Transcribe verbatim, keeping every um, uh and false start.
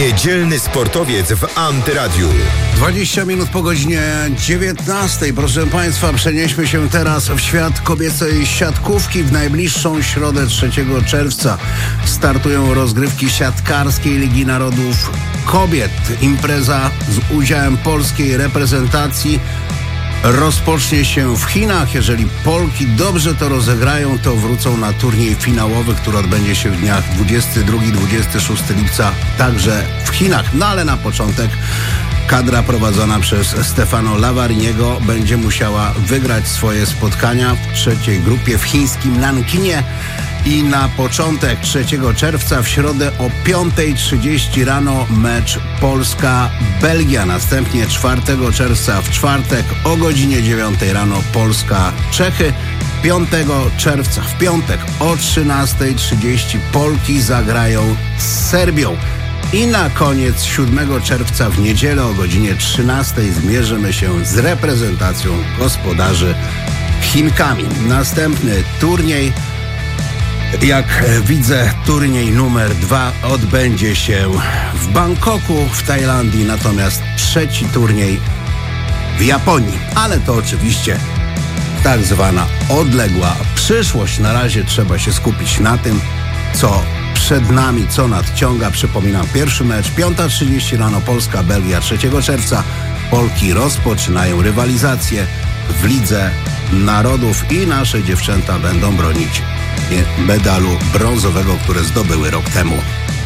Niedzielny sportowiec w Antyradiu. dwadzieścia minut po godzinie dziewiętnastej. Proszę Państwa, przenieśmy się teraz w świat kobiecej siatkówki. W najbliższą środę trzeciego czerwca startują rozgrywki siatkarskiej Ligi Narodów Kobiet. Impreza z udziałem polskiej reprezentacji rozpocznie się w Chinach. Jeżeli Polki dobrze to rozegrają, to wrócą na turniej finałowy, który odbędzie się w dniach dwudziestego drugiego do dwudziestego szóstego lipca także w Chinach. No ale na początek kadra prowadzona przez Stefano Lavariniego będzie musiała wygrać swoje spotkania w trzeciej grupie w chińskim Nankinie. I na początek trzeciego czerwca w środę o piąta trzydzieści rano mecz Polska-Belgia. Następnie czwartego czerwca w czwartek o godzinie dziewiątej rano Polska-Czechy. piątego czerwca w piątek o trzynasta trzydzieści Polki zagrają z Serbią. I na koniec siódmego czerwca w niedzielę o godzinie trzynastej zmierzymy się z reprezentacją gospodarzy Chinkami. Następny turniej, jak widzę, turniej numer dwa odbędzie się w Bangkoku w Tajlandii, natomiast trzeci turniej w Japonii. Ale to oczywiście tak zwana odległa przyszłość. Na razie trzeba się skupić na tym, co przed nami, co nadciąga. Przypominam, pierwszy mecz piąta trzydzieści rano Polska-Belgia trzeciego czerwca. Polki rozpoczynają rywalizację w Lidze Narodów i nasze dziewczęta będą bronić medalu brązowego, które zdobyły rok temu.